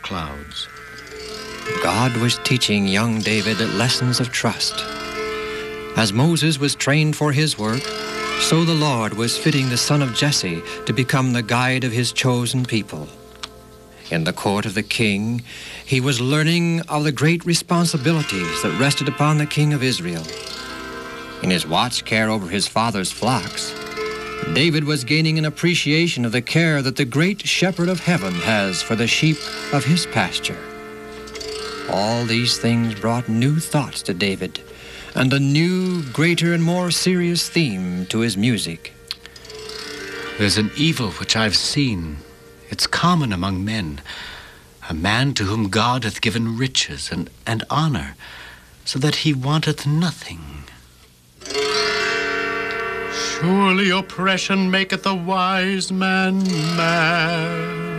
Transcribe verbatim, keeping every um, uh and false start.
clouds. God was teaching young David lessons of trust. As Moses was trained for his work, so the Lord was fitting the son of Jesse to become the guide of his chosen people. In the court of the king, he was learning of the great responsibilities that rested upon the king of Israel. In his watch care over his father's flocks, David was gaining an appreciation of the care that the great shepherd of heaven has for the sheep of his pasture. All these things brought new thoughts to David, and a new, greater, and more serious theme to his music. There's an evil which I've seen. It's common among men, a man to whom God hath given riches and, and honor, so that he wanteth nothing. Surely oppression maketh a wise man mad.